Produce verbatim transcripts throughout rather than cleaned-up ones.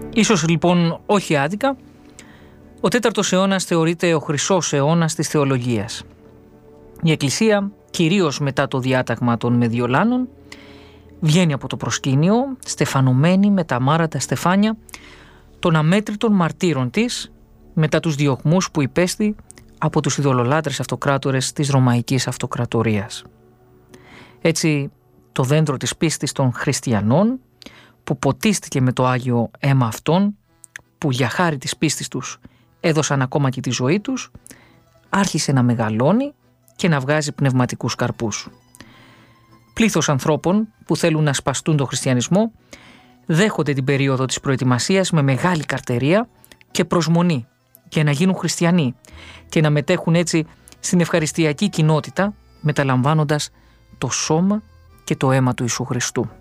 Ίσως λοιπόν όχι άδικα, ο τέταρτος αιώνας θεωρείται ο χρυσός αιώνας της θεολογίας. Η Εκκλησία, κυρίως μετά το διάταγμα των Μεδιολάνων, βγαίνει από το προσκήνιο, στεφανωμένη με τα μάρατα στεφάνια των αμέτρητων μαρτύρων της, μετά τους διωγμούς που υπέστη από τους ειδωλολάτρες αυτοκράτορες της Ρωμαϊκής Αυτοκρατορίας. Έτσι, το δέντρο της πίστης των χριστιανών, που ποτίστηκε με το Άγιο αίμα αυτών, που για χάρη της πίστης τους έδωσαν ακόμα και τη ζωή τους, άρχισε να μεγαλώνει και να βγάζει πνευματικούς καρπούς. Πλήθος ανθρώπων που θέλουν να σπαστούν τον χριστιανισμό δέχονται την περίοδο της προετοιμασίας με μεγάλη καρτερία και προσμονή για να γίνουν χριστιανοί και να μετέχουν έτσι στην ευχαριστιακή κοινότητα, μεταλαμβάνοντας το σώμα και το αίμα του Ιησού Χριστού.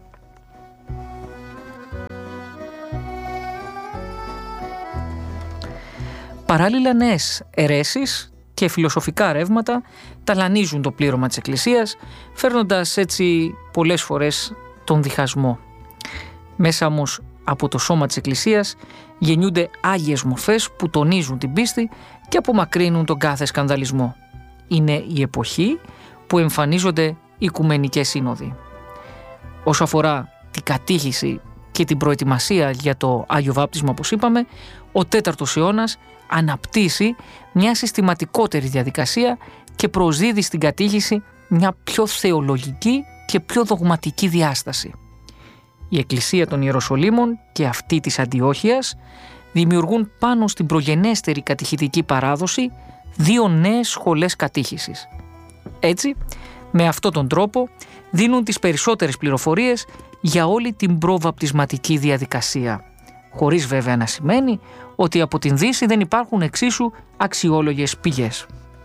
Παράλληλα, νέες αιρέσεις και φιλοσοφικά ρεύματα ταλανίζουν το πλήρωμα της Εκκλησίας, φέρνοντας έτσι πολλές φορές τον διχασμό. Μέσα όμως από το σώμα της Εκκλησίας γεννιούνται άγιες μορφές που τονίζουν την πίστη και απομακρύνουν τον κάθε σκανδαλισμό. Είναι η εποχή που εμφανίζονται οι Οικουμενικές Σύνοδοι. Όσο αφορά την κατήχηση και την προετοιμασία για το Άγιο Βάπτισμα, όπως είπαμε, ο τέταρτος αιώνας αναπτύσσει μια συστηματικότερη διαδικασία και προσδίδει στην κατήχηση μια πιο θεολογική και πιο δογματική διάσταση. Η Εκκλησία των Ιεροσολύμων και αυτή της Αντιόχειας δημιουργούν πάνω στην προγενέστερη κατηχητική παράδοση δύο νέες σχολές κατήχησης. Έτσι, με αυτόν τον τρόπο δίνουν τις περισσότερες πληροφορίες για όλη την προβαπτισματική διαδικασία, χωρίς βέβαια να σημαίνει ότι από την Δύση δεν υπάρχουν εξίσου αξιόλογες πηγές.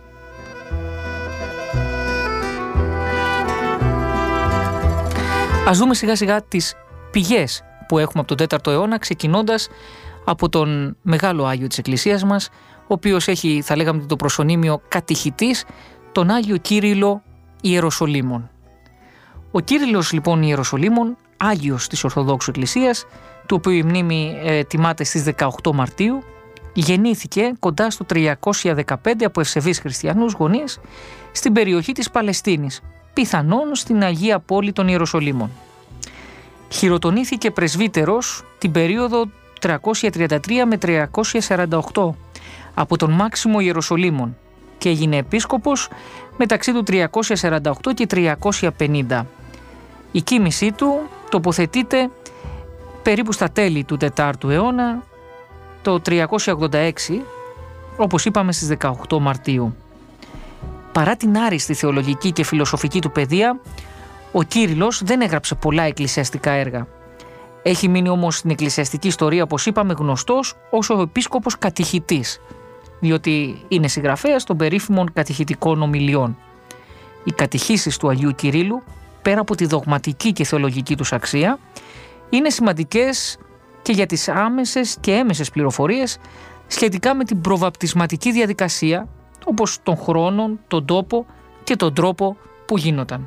Ας δούμε σιγά σιγά τις πηγές που έχουμε από τον τέταρτο αιώνα, ξεκινώντας από τον μεγάλο Άγιο της Εκκλησίας μας, ο οποίος έχει, θα λέγαμε, το προσωνύμιο κατηχητής, τον Άγιο Κύριλλο Ιεροσολύμων. Ο Κύριλλος λοιπόν Ιεροσολύμων, Άγιος της Ορθοδόξου Εκκλησίας, του οποίου η μνήμη ε, τιμάται στις δεκαοκτώ Μαρτίου, γεννήθηκε κοντά στο τριακόσια δεκαπέντε από ευσεβείς χριστιανούς γονείς στην περιοχή της Παλαιστίνης, πιθανόν στην Αγία Πόλη των Ιεροσολύμων. Χειροτονήθηκε πρεσβύτερος την περίοδο τριακόσια τριάντα τρία με τριακόσια σαράντα οκτώ από τον Μάξιμο Ιεροσολύμων και έγινε επίσκοπος μεταξύ του τριακόσια σαράντα οκτώ και τριακόσια πενήντα. Η κοίμησή του τοποθετείται περίπου στα τέλη του τετάρτου αιώνα, το τριακόσια ογδόντα έξι, όπως είπαμε, στις δεκαοκτώ Μαρτίου. Παρά την άριστη θεολογική και φιλοσοφική του παιδεία, ο Κύριλλος δεν έγραψε πολλά εκκλησιαστικά έργα. Έχει μείνει όμως στην εκκλησιαστική ιστορία, όπως είπαμε, γνωστός ως ο επίσκοπος κατηχητής, διότι είναι συγγραφέας των περίφημων κατηχητικών ομιλιών. Οι κατηχήσεις του Αγίου Κυρίλλου, πέρα από τη δογματική και θεολογική τους αξία, είναι σημαντικές και για τις άμεσες και έμεσες πληροφορίες σχετικά με την προβαπτισματική διαδικασία, όπως τον χρόνο, τον τόπο και τον τρόπο που γίνονταν.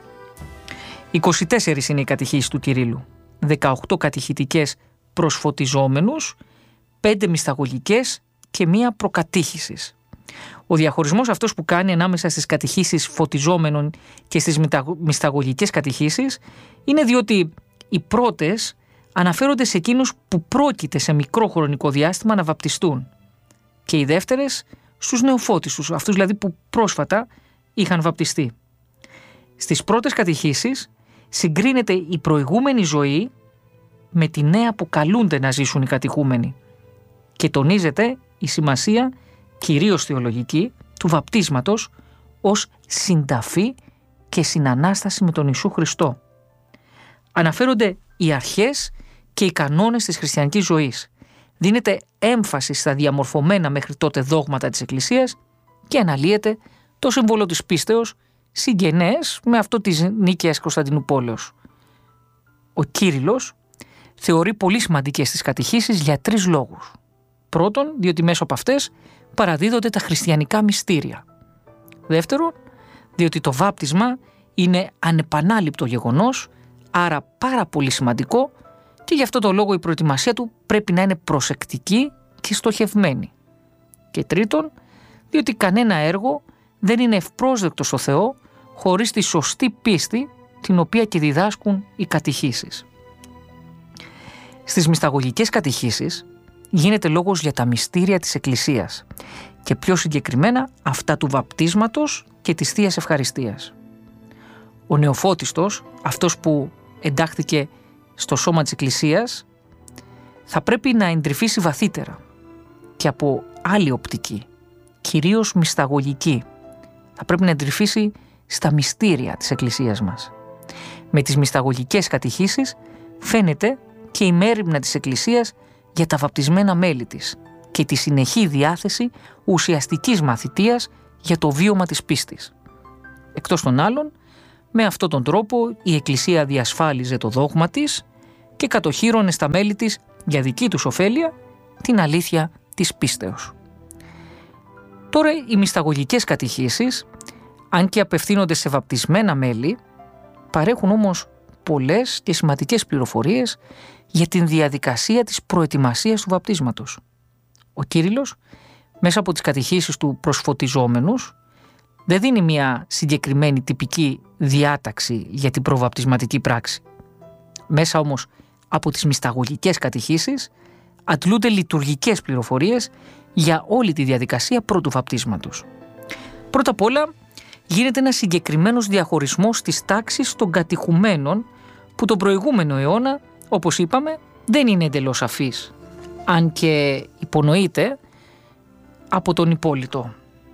είκοσι τέσσερις είναι οι κατηχήσεις του Κυρίλλου, δεκαοκτώ κατηχητικές προς φωτιζόμενους, πέντε μυσταγωγικές και μία προκατήχησης. Ο διαχωρισμός αυτός που κάνει ανάμεσα στις κατηχήσεις φωτιζόμενων και στις μυσταγωγικές κατηχήσεις είναι διότι οι πρώτες αναφέρονται σε εκείνους που πρόκειται σε μικρό χρονικό διάστημα να βαπτιστούν και οι δεύτερες στους νεοφώτισους, αυτούς δηλαδή που πρόσφατα είχαν βαπτιστεί. Στις πρώτες κατηχήσεις συγκρίνεται η προηγούμενη ζωή με τη νέα που καλούνται να ζήσουν οι κατηχούμενοι και τονίζεται η σημασία, κυρίως θεολογική, του βαπτίσματος ως συνταφή και συνανάσταση με τον Ιησού Χριστό. Αναφέρονται οι αρχές και οι κανόνες της χριστιανικής ζωής. Δίνεται έμφαση στα διαμορφωμένα μέχρι τότε δόγματα της Εκκλησίας και αναλύεται το σύμβολο της πίστεως, συγγενές με αυτό της νίκαιας Κωνσταντινουπόλεως. Ο Κύριλλος θεωρεί πολύ σημαντικές τις κατηχήσεις για τρεις λόγους. Πρώτον, διότι μέσω από αυτές παραδίδονται τα χριστιανικά μυστήρια. Δεύτερον, διότι το βάπτισμα είναι ανεπανάληπτο γεγονός, άρα πάρα πολύ σημαντικό και γι' αυτό το λόγο η προετοιμασία του πρέπει να είναι προσεκτική και στοχευμένη. Και τρίτον, διότι κανένα έργο δεν είναι ευπρόσδεκτο στο Θεό χωρίς τη σωστή πίστη την οποία και διδάσκουν οι κατηχήσεις. Στις μυσταγωγικές κατηχήσεις γίνεται λόγος για τα μυστήρια της Εκκλησίας και πιο συγκεκριμένα αυτά του βαπτίσματος και της Θείας Ευχαριστίας. Ο νεοφώτιστος, αυτός που εντάχθηκε στο σώμα της Εκκλησίας, θα πρέπει να εντρυφήσει βαθύτερα και από άλλη οπτική, κυρίως μυσταγωγική. Θα πρέπει να εντρυφήσει στα μυστήρια της Εκκλησίας μας. Με τις μυσταγωγικές κατηχήσεις φαίνεται και η μέριμνα της Εκκλησίας για τα βαπτισμένα μέλη της και τη συνεχή διάθεση ουσιαστικής μαθητείας για το βίωμα της πίστης. Εκτός των άλλων, με αυτόν τον τρόπο η Εκκλησία διασφάλιζε το δόγμα της και κατοχύρωνε στα μέλη της για δική τους ωφέλεια την αλήθεια της πίστεως. Τώρα οι μυσταγωγικές κατηχήσεις, αν και απευθύνονται σε βαπτισμένα μέλη, παρέχουν όμως πολλές και σημαντικές πληροφορίες για την διαδικασία της προετοιμασίας του βαπτίσματος. Ο Κύριλλος, μέσα από τις κατηχήσεις του προς φωτιζόμενους, δεν δίνει μια συγκεκριμένη τυπική διάταξη για την προβαπτισματική πράξη. Μέσα όμως από τις μυσταγωγικές κατηχήσεις αντλούνται λειτουργικές πληροφορίες για όλη τη διαδικασία πρώτου βαπτίσματος. Πρώτα απ' όλα γίνεται ένας συγκεκριμένος διαχωρισμός της τάξης των κατηχουμένων που τον προηγούμενο αιώνα, όπως είπαμε, δεν είναι εντελώς σαφής, αν και υπονοείται από τον υπόλοιπο.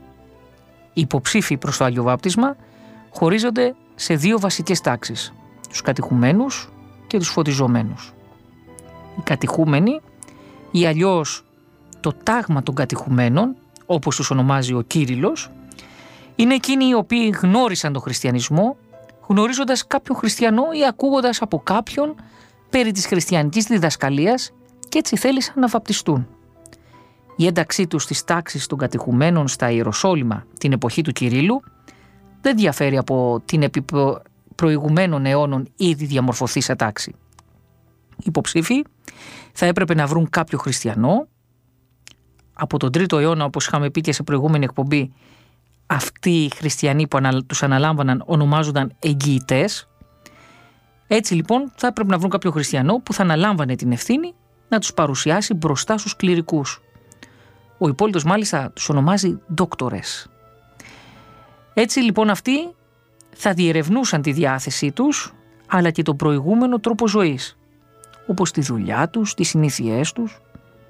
Οι υποψήφοι προς το Άγιο Βάπτισμα χωρίζονται σε δύο βασικές τάξεις, τους κατηχουμένους και τους φωτιζομένους. Οι κατηχούμενοι ή αλλιώς το τάγμα των κατηχουμένων, όπως τους ονομάζει ο Κύριλλος, είναι εκείνοι οι οποίοι γνώρισαν τον χριστιανισμό, γνωρίζοντας κάποιον χριστιανό ή ακούγοντας από κάποιον περί της χριστιανικής διδασκαλίας και έτσι θέλησαν να βαπτιστούν. Η ένταξή τους στις τάξεις των κατηχουμένων στα Ιεροσόλυμα την εποχή του Κυρίλλου δεν διαφέρει από την επί προηγουμένων αιώνων ήδη διαμορφωθήσα τάξη. Οι υποψήφοι θα έπρεπε να βρουν κάποιο χριστιανό. Από τον τρίτο αιώνα, όπως είχαμε πει και σε προηγούμενη εκπομπή, αυτοί οι χριστιανοί που τους αναλάμβαναν ονομάζονταν εγγυητές. Έτσι λοιπόν θα έπρεπε να βρουν κάποιο χριστιανό που θα αναλάμβανε την ευθύνη να τους παρουσιάσει μπροστά στους κληρικούς. Ο υπόλοιπος μάλιστα τους ονομάζει δόκτορες. Έτσι λοιπόν αυτοί θα διερευνούσαν τη διάθεσή τους αλλά και τον προηγούμενο τρόπο ζωής, όπως τη δουλειά τους, τις συνήθειές τους.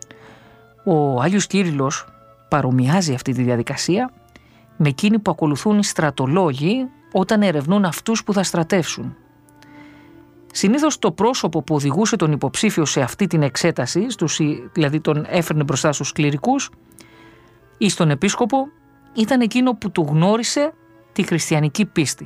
Ο Άγιος Κύριλλος παρομοιάζει αυτή τη διαδικασία με εκείνη που ακολουθούν οι στρατολόγοι όταν ερευνούν αυτούς που θα στρατεύσουν. Συνήθως το πρόσωπο που οδηγούσε τον υποψήφιο σε αυτή την εξέταση, στους, δηλαδή τον έφερνε μπροστά στους κληρικούς ή στον επίσκοπο, ήταν εκείνο που του γνώρισε τη χριστιανική πίστη.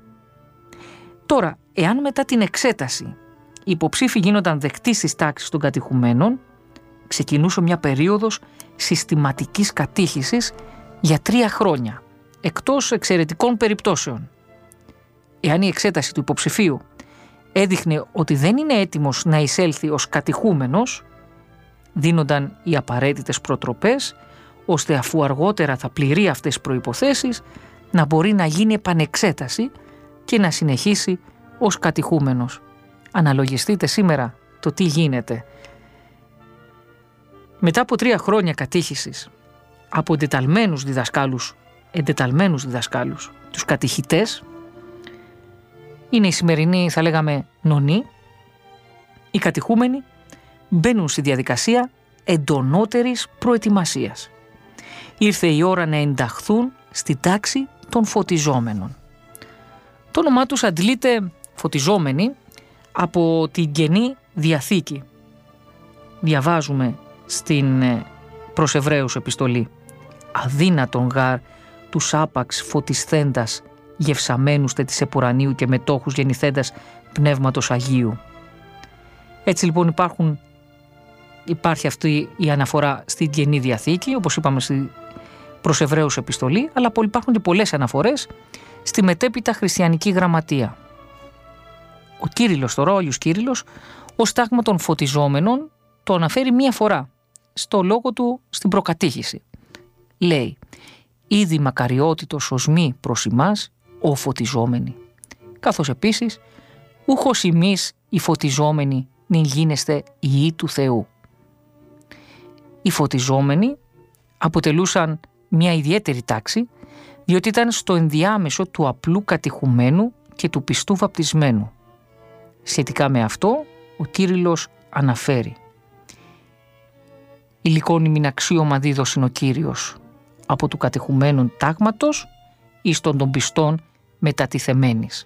Τώρα, εάν μετά την εξέταση οι υποψήφοι γίνονταν δεκτοί στις τάξεις των κατηχουμένων, ξεκινούσε μια περίοδος συστηματικής κατήχησης για τρία χρόνια, εκτός εξαιρετικών περιπτώσεων. Εάν η εξέταση του υποψηφίου έδειχνε ότι δεν είναι έτοιμος να εισέλθει ως κατηχούμενος, δίνονταν οι απαραίτητες προτροπές, ώστε αφού αργότερα θα πληρεί αυτές τις προϋποθέσεις, να μπορεί να γίνει επανεξέταση και να συνεχίσει ως κατηχούμενος. Αναλογιστείτε σήμερα το τι γίνεται. Μετά από τρία χρόνια κατήχησης από εντεταλμένους διδασκάλους, εντεταλμένους διδασκάλους, τους κατηχητές, είναι οι σημερινοί, θα λέγαμε, νονοί, οι κατηχούμενοι μπαίνουν στη διαδικασία εντονότερης προετοιμασίας. Ήρθε η ώρα να ενταχθούν στην τάξη των φωτιζόμενων. Το όνομά τους αντλείται φωτιζόμενοι από την Καινή Διαθήκη. Διαβάζουμε στην προς Εβραίους επιστολή «Αδύνατον γάρ τους άπαξ φωτισθέντας γευσαμένους τε της επουρανίου και μετόχους γεννηθέντας πνεύματος Αγίου». Έτσι λοιπόν υπάρχουν, υπάρχει αυτή η αναφορά στην Καινή Διαθήκη, όπως είπαμε στη προς Εβραίους επιστολή, αλλά υπάρχουν και πολλές αναφορές στη μετέπειτα χριστιανική γραμματεία. Ο Κύριλλος τώρα, ο Άγιος Κύριλλος, ως τάγμα των φωτιζόμενων το αναφέρει μία φορά στο λόγο του στην προκατήχηση. Λέει «Ήδη μακαριότητος ως μη προς ημάς ο φωτιζόμενοι», καθώς επίσης «Ούχος ημείς οι φωτιζόμενοι νυν γίνεστε ιοί του Θεού». Οι φωτιζόμενοι αποτελούσαν μια ιδιαίτερη τάξη, διότι ήταν στο ενδιάμεσο του απλού κατηχουμένου και του πιστού βαπτισμένου. Σχετικά με αυτό, ο Κύριλλος αναφέρει «Υλικόνη αξίωμα δίδωσιν ο Κύριος από του κατηχουμένων τάγματος εις των των πιστών μετατιθεμένης».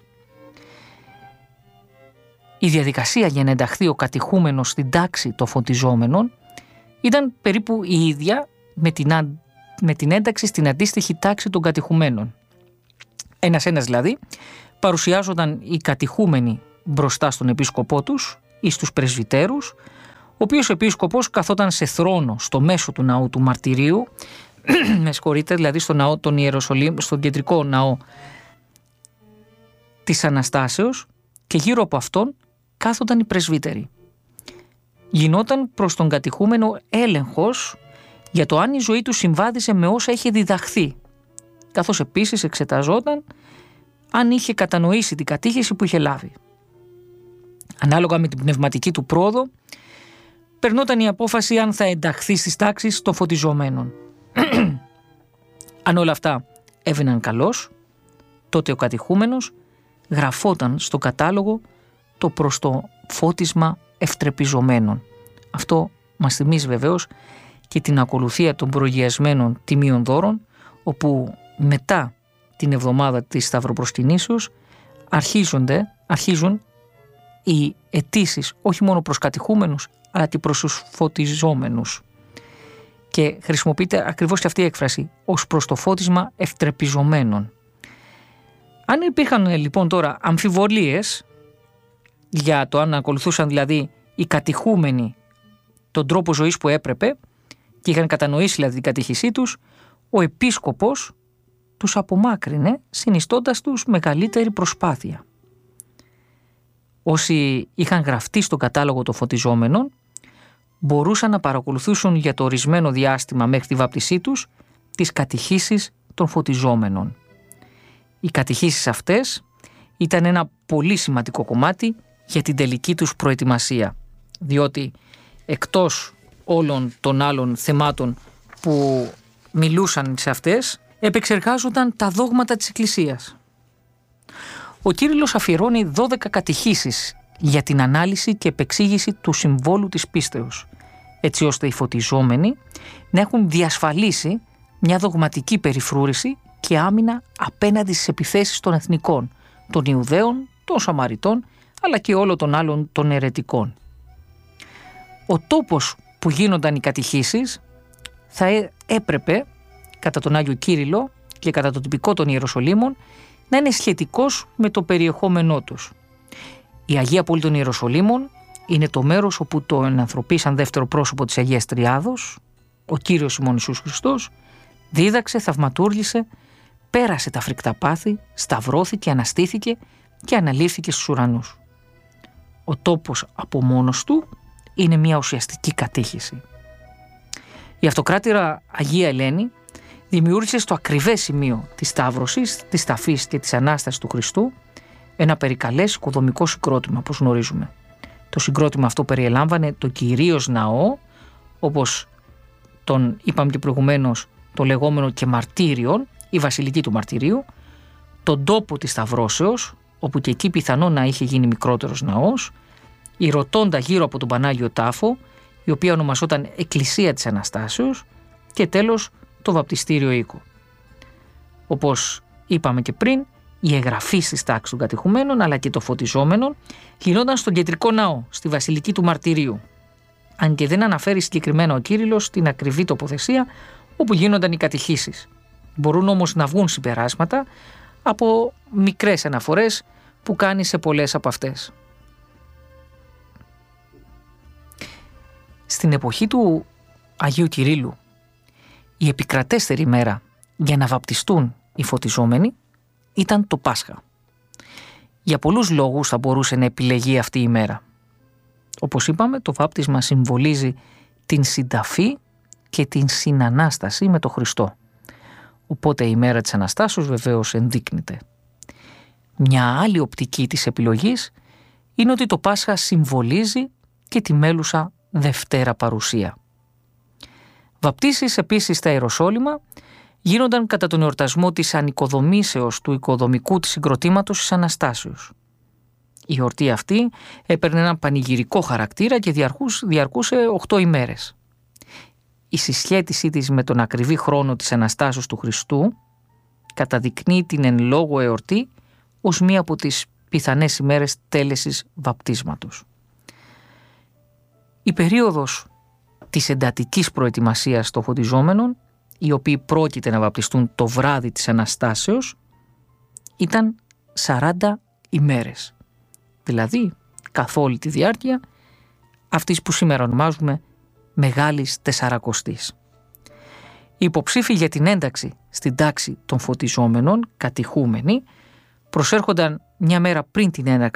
Η διαδικασία για να ενταχθεί ο κατηχούμενος στην τάξη των φωτιζόμενων ήταν περίπου η ίδια με την, α... με την ένταξη στην αντίστοιχη τάξη των κατηχουμένων. Ένας-ένας δηλαδή παρουσιάζονταν οι κατηχούμενοι μπροστά στον επίσκοπό τους ή στους πρεσβυτέρους, ο οποίος επίσκοπος καθόταν σε θρόνο στο μέσο του ναού του μαρτυρίου, με συγχωρείτε, δηλαδή στο ναό των Ιεροσολύμ, στον κεντρικό ναό της Αναστάσεως, και γύρω από αυτόν κάθονταν οι πρεσβύτεροι. Γινόταν προς τον κατηχούμενο έλεγχος για το αν η ζωή του συμβάδισε με όσα είχε διδαχθεί, καθώς επίσης εξεταζόταν αν είχε κατανοήσει την κατήχηση που είχε λάβει. Ανάλογα με την πνευματική του πρόοδο, περνόταν η απόφαση αν θα ενταχθεί στις τάξεις των φωτιζομένων. Αν όλα αυτά έβαιναν καλώς, τότε ο κατηχούμενος γραφόταν στο κατάλογο το προς το φώτισμα ευτρεπιζομένων. Αυτό μας θυμίζει βεβαίως και την ακολουθία των προγιασμένων τιμίων δώρων, όπου μετά την εβδομάδα της Σταυροπροσκυνήσεως αρχίζονται, αρχίζουν οι αιτήσεις όχι μόνο προς κατηχούμενους, αλλά και προς τους φωτιζόμενους. Και χρησιμοποιείται ακριβώς και αυτή η έκφραση, ως προς το φώτισμα ευτρεπιζομένων. Αν υπήρχαν λοιπόν τώρα αμφιβολίες για το αν ακολουθούσαν δηλαδή οι κατηχούμενοι τον τρόπο ζωής που έπρεπε και είχαν κατανοήσει δηλαδή την κατήχησή τους, ο επίσκοπος τους απομάκρυνε συνιστώντας τους μεγαλύτερη προσπάθεια. Όσοι είχαν γραφτεί στον κατάλογο των φωτιζόμενων μπορούσαν να παρακολουθήσουν για το ορισμένο διάστημα μέχρι τη βάπτισή τους τις κατηχήσεις των φωτιζόμενων. Οι κατηχήσεις αυτές ήταν ένα πολύ σημαντικό κομμάτι για την τελική τους προετοιμασία, διότι εκτός όλων των άλλων θεμάτων που μιλούσαν σε αυτές, επεξεργάζονταν τα δόγματα της Εκκλησίας. Ο Κύριλλος αφιερώνει δώδεκα κατηχήσεις για την ανάλυση και επεξήγηση του συμβόλου της πίστεως, έτσι ώστε οι φωτιζόμενοι να έχουν διασφαλίσει μια δογματική περιφρούρηση και άμυνα απέναντι στις επιθέσεις των εθνικών, των Ιουδαίων, των Σαμαριτών, αλλά και όλων των άλλων των αιρετικών. Ο τόπος που γίνονταν οι κατηχήσεις θα έπρεπε, κατά τον Άγιο Κύριλλο και κατά το τυπικό των Ιεροσολύμων, να είναι σχετικός με το περιεχόμενό τους. Η Αγία Πόλη των Ιεροσολύμων είναι το μέρος όπου το ενανθρωπίσαν δεύτερο πρόσωπο της Αγίας Τριάδος, ο Κύριος ημών Ιησούς Χριστός, δίδαξε, θαυματούργησε, πέρασε τα φρικτά πάθη, σταυρώθηκε, αναστήθηκε και αναλήφθηκε στους ουρανούς. Ο τόπος από μόνος του είναι μια ουσιαστική κατήχηση. Η αυτοκράτηρα Αγία Ελένη δημιούργησε στο ακριβές σημείο της Σταύρωσης, της Ταφής και της Ανάστασης του Χριστού ένα περικαλές οικοδομικό συγκρότημα, όπως γνωρίζουμε. Το συγκρότημα αυτό περιελάμβανε το κυρίως ναό, όπως τον είπαμε και προηγουμένως, το λεγόμενο και μαρτύριον, η βασιλική του μαρτυρίου, τον τόπο της Σταυρώσεως, όπου και εκεί πιθανόν να είχε γίνει μικρότερος ναός, η ρωτώντα γύρω από τον Πανάγιο Τάφο, η οποία ονομαζόταν Εκκλησία της Αναστάσεως, και τέλος το βαπτιστήριο οίκο. Όπως είπαμε και πριν, η εγγραφή στις τάξεις των κατηχουμένων αλλά και των φωτιζόμενων γινόταν στον κεντρικό ναό, στη βασιλική του μαρτυρίου. Αν και δεν αναφέρει συγκεκριμένα ο Κύριλλος την ακριβή τοποθεσία όπου γίνονταν οι κατηχήσεις. Μπορούν όμως να βγουν συμπεράσματα από μικρές αναφορές που κάνει σε πολλές από αυτές. Στην εποχή του Αγίου Κυρίλλου, η επικρατέστερη μέρα για να βαπτιστούν οι φωτιζόμενοι ήταν το Πάσχα. Για πολλούς λόγους θα μπορούσε να επιλεγεί αυτή η μέρα. Όπως είπαμε, το βάπτισμα συμβολίζει την συνταφή και την συνανάσταση με τον Χριστό. Οπότε η μέρα της Αναστάσεως βεβαίως ενδείκνυται. Μια άλλη οπτική της επιλογής είναι ότι το Πάσχα συμβολίζει και τη μέλουσα Δευτέρα Παρουσία. Βαπτίσεις επίσης στα Ιεροσόλυμα γίνονταν κατά τον εορτασμό της ανοικοδομήσεως του οικοδομικού της συγκροτήματος της Αναστάσεως. Η εορτή αυτή έπαιρνε ένα πανηγυρικό χαρακτήρα και διαρκούσε οκτώ ημέρες. Η συσχέτισή της με τον ακριβή χρόνο της Αναστάσεως του Χριστού καταδεικνύει την εν λόγω εορτή ως μία από τις πιθανές ημέρες τέλεσης βαπτίσματος. Η περίοδος της εντατικής προετοιμασίας των φωτιζόμενων, οι οποίοι πρόκειται να βαπτιστούν το βράδυ της Αναστάσεως, ήταν σαράντα ημέρες. Δηλαδή καθ' όλη τη διάρκεια αυτής που σήμερα ονομάζουμε Μεγάλης Τεσσαρακοστής. Οι υποψήφοι για την ένταξη στην τάξη των φωτιζόμενων, κατηχούμενοι, προσέρχονταν μια μέρα πριν την έναρξη